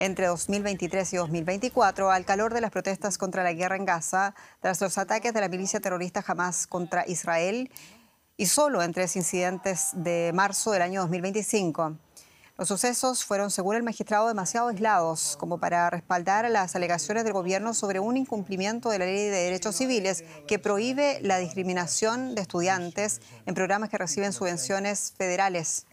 entre 2023 y 2024 al calor de las protestas contra la guerra en Gaza tras los ataques de la milicia terrorista Hamas contra Israel y solo en 3 incidentes de marzo del año 2025. Los sucesos fueron, según el magistrado, demasiado aislados como para respaldar las alegaciones del gobierno sobre un incumplimiento de la Ley de Derechos Civiles que prohíbe la discriminación de estudiantes en programas que reciben subvenciones federales.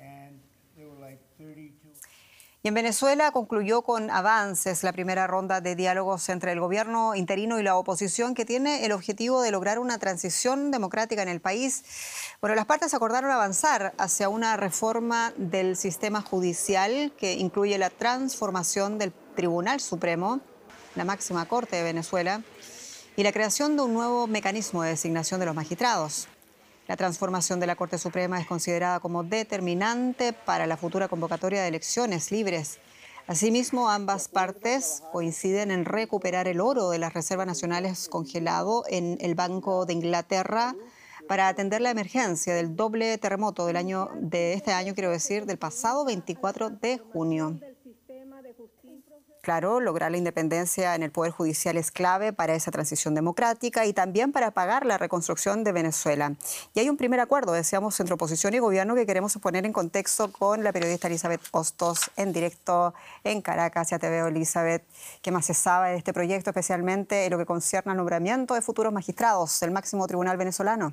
Y en Venezuela concluyó con avances la primera ronda de diálogos entre el gobierno interino y la oposición, que tiene el objetivo de lograr una transición democrática en el país. Bueno, las partes acordaron avanzar hacia una reforma del sistema judicial que incluye la transformación del Tribunal Supremo, la máxima corte de Venezuela, y la creación de un nuevo mecanismo de designación de los magistrados. La transformación de la Corte Suprema es considerada como determinante para la futura convocatoria de elecciones libres. Asimismo, ambas partes coinciden en recuperar el oro de las reservas nacionales congelado en el Banco de Inglaterra para atender la emergencia del doble terremoto del pasado 24 de junio. Claro, lograr la independencia en el Poder Judicial es clave para esa transición democrática y también para pagar la reconstrucción de Venezuela. Y hay un primer acuerdo, decíamos, entre oposición y gobierno que queremos poner en contexto con la periodista Elizabeth Hostos en directo en Caracas. Ya te veo, Elizabeth. ¿Qué más se sabe de este proyecto, especialmente en lo que concierne al nombramiento de futuros magistrados del máximo tribunal venezolano?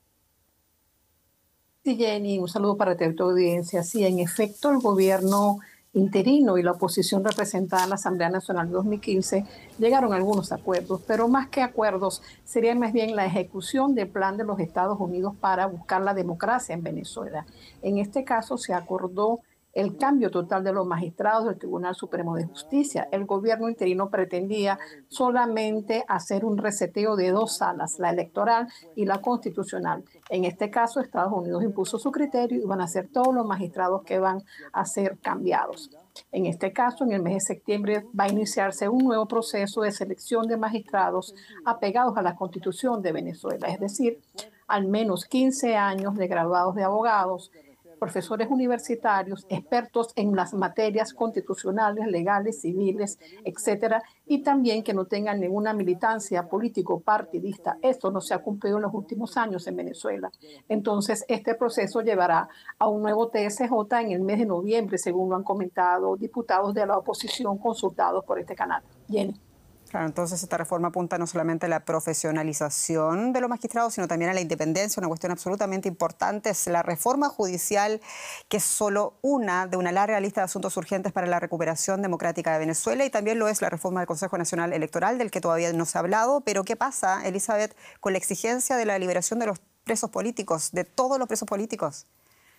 Sí, Jenny, un saludo para ti, tu audiencia. Sí, en efecto, el gobierno interino y la oposición representada en la Asamblea Nacional de 2015 llegaron a algunos acuerdos, pero más que acuerdos, sería más bien la ejecución del plan de los Estados Unidos para buscar la democracia en Venezuela. En este caso se acordó el cambio total de los magistrados del Tribunal Supremo de Justicia. El gobierno interino pretendía solamente hacer un reseteo de 2 salas, la electoral y la constitucional. En este caso, Estados Unidos impuso su criterio y van a ser todos los magistrados que van a ser cambiados. En este caso, en el mes de septiembre va a iniciarse un nuevo proceso de selección de magistrados apegados a la Constitución de Venezuela, es decir, al menos 15 años de graduados de abogados, profesores universitarios, expertos en las materias constitucionales, legales, civiles, etcétera, y también que no tengan ninguna militancia político-partidista. Esto no se ha cumplido en los últimos años en Venezuela. Entonces, este proceso llevará a un nuevo TSJ en el mes de noviembre, según lo han comentado diputados de la oposición consultados por este canal. Jenny. Claro, entonces esta reforma apunta no solamente a la profesionalización de los magistrados, sino también a la independencia. Una cuestión absolutamente importante es la reforma judicial, que es solo una de una larga lista de asuntos urgentes para la recuperación democrática de Venezuela, y también lo es la reforma del Consejo Nacional Electoral, del que todavía no se ha hablado. Pero ¿qué pasa, Elizabeth, con la exigencia de la liberación de los presos políticos, de todos los presos políticos?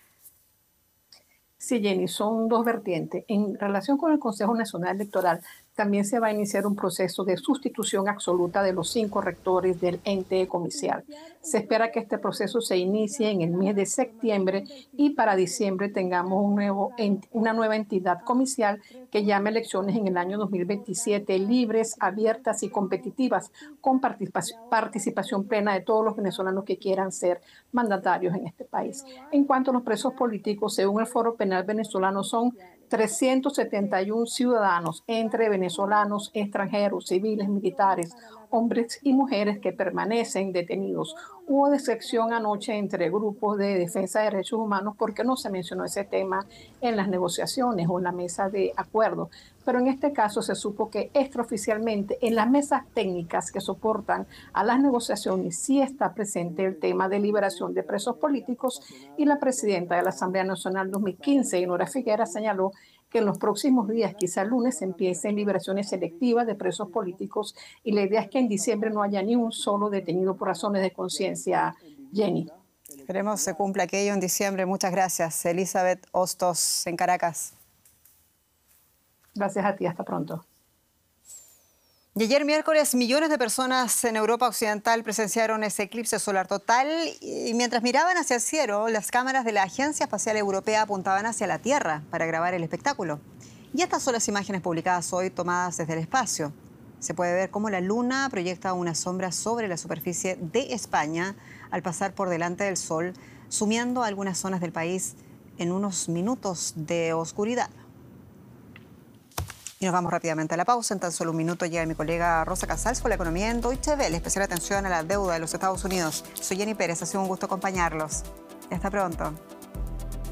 Sí, Jenny, son dos vertientes. En relación con el Consejo Nacional Electoral, también se va a iniciar un proceso de sustitución absoluta de los 5 rectores del ente comicial. Se espera que este proceso se inicie en el mes de septiembre y para diciembre tengamos una nueva entidad comicial que llame elecciones en el año 2027 libres, abiertas y competitivas, con participación plena de todos los venezolanos que quieran ser mandatarios en este país. En cuanto a los presos políticos, según el Foro Penal Venezolano, son 371 ciudadanos, entre venezolanos, extranjeros, civiles, militares, hombres y mujeres que permanecen detenidos. Hubo decepción anoche entre grupos de defensa de derechos humanos porque no se mencionó ese tema en las negociaciones o en la mesa de acuerdo. Pero en este caso se supo que extraoficialmente en las mesas técnicas que soportan a las negociaciones sí está presente el tema de liberación de presos políticos, y la presidenta de la Asamblea Nacional 2015, Nora Figuera, señaló que en los próximos días, quizá el lunes, empiecen liberaciones selectivas de presos políticos, y la idea es que en diciembre no haya ni un solo detenido por razones de conciencia. Jenny. Esperemos se cumpla aquello en diciembre. Muchas gracias, Elizabeth Hostos, en Caracas. Gracias a ti, hasta pronto. Y ayer miércoles, millones de personas en Europa Occidental presenciaron ese eclipse solar total, y mientras miraban hacia el cielo, las cámaras de la Agencia Espacial Europea apuntaban hacia la Tierra para grabar el espectáculo. Y estas son las imágenes publicadas hoy, tomadas desde el espacio. Se puede ver cómo la Luna proyecta una sombra sobre la superficie de España al pasar por delante del Sol, sumiendo algunas zonas del país en unos minutos de oscuridad. Y nos vamos rápidamente a la pausa. En tan solo un minuto llega mi colega Rosa Casals con la economía en Deutsche Welle. Especial atención a la deuda de los Estados Unidos. Soy Jenny Pérez, ha sido un gusto acompañarlos. Hasta pronto.